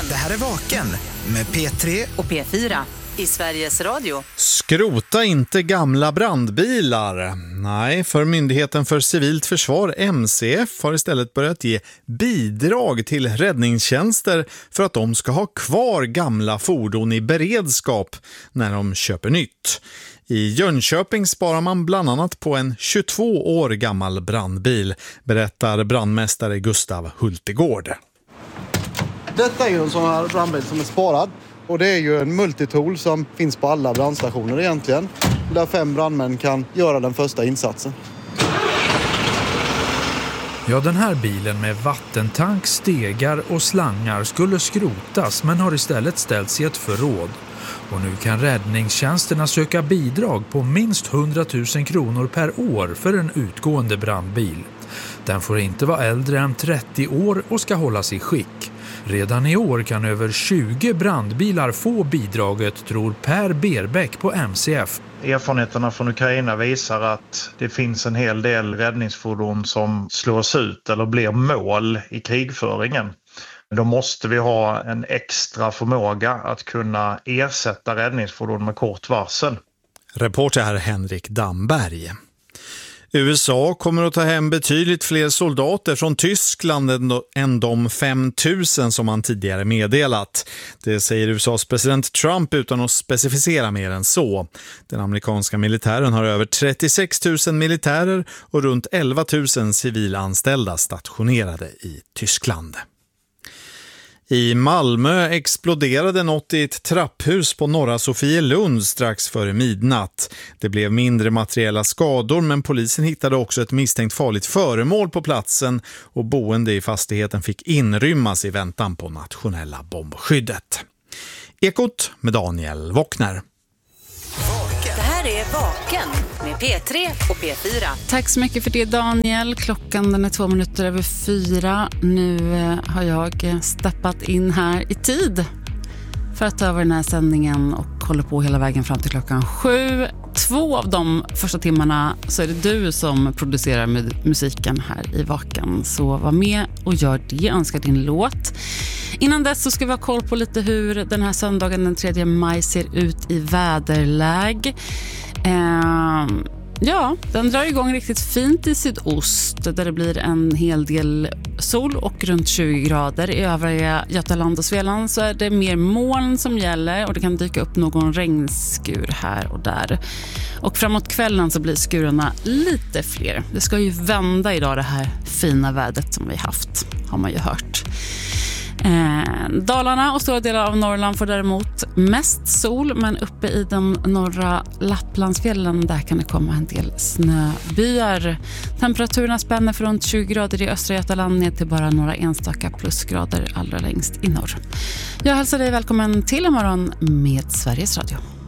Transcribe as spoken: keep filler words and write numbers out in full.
Det här är Vaken med P tre och P fyra i Sveriges Radio. Skrota inte gamla brandbilar. Nej, för Myndigheten för civilt försvar, M C F, har istället börjat ge bidrag till räddningstjänster för att de ska ha kvar gamla fordon i beredskap när de köper nytt. I Jönköping sparar man bland annat på en tjugotvå år gammal brandbil, berättar brandmästare Gustav Hultegård. Detta är ju en sån här brandbil som är sparad. Och det är ju en multitool som finns på alla brandstationer egentligen. Där fem brandmän kan göra den första insatsen. Ja, den här bilen med vattentank, stegar och slangar skulle skrotas men har istället ställts i ett förråd. Och nu kan räddningstjänsterna söka bidrag på minst hundratusen kronor per år för en utgående brandbil. Den får inte vara äldre än trettio år och ska hållas i skick. Redan i år kan över tjugo brandbilar få bidraget, tror Per Berbäck på M C F. Erfarenheterna från Ukraina visar att det finns en hel del räddningsfordon som slås ut eller blir mål i krigföringen. Då måste vi ha en extra förmåga att kunna ersätta räddningsfordon med kort varsel. Reporter Henrik Damberg. U S A kommer att ta hem betydligt fler soldater från Tyskland än de fem tusen som man tidigare meddelat. Det säger U S A:s president Trump utan att specificera mer än så. Den amerikanska militären har över trettiosex tusen militärer och runt elva tusen civilanställda stationerade i Tyskland. I Malmö exploderade något i ett trapphus på Norra Sofielund strax före midnatt. Det blev mindre materiella skador, men polisen hittade också ett misstänkt farligt föremål på platsen och boende i fastigheten fick inrymmas i väntan på nationella bombskyddet. Ekot med Daniel Wockner. Det här är Vaken med P tre och P fyra. Tack så mycket för det, Daniel. Klockan den är två minuter över fyra. Nu har jag steppat in här i tid för att ta över den här sändningen och håller på hela vägen fram till klockan sju. Två av de första timmarna så är det du som producerar med musiken här i Vaken. Så var med och gör det. Önskar din låt. Innan dess så ska vi ha koll på lite hur den här söndagen den tredje maj ser ut i väderläg. Eh, ja, den drar igång riktigt fint i sydost där det blir en hel del sol och runt tjugo grader. I övriga Götaland och Svealand så är det mer moln som gäller och det kan dyka upp någon regnskur här och där. Och framåt kvällen så blir skurarna lite fler. Det ska ju vända idag, det här fina vädret som vi haft, har man ju hört. Eh, Dalarna och stora delar av Norrland får däremot mest sol, men uppe i de norra Lapplandsfjällen där kan det komma en del snöbyar. Temperaturerna spänner från tjugo grader i östra Götaland ner till bara några enstaka plusgrader allra längst i norr. Jag hälsar dig välkommen till imorgon med Sveriges Radio.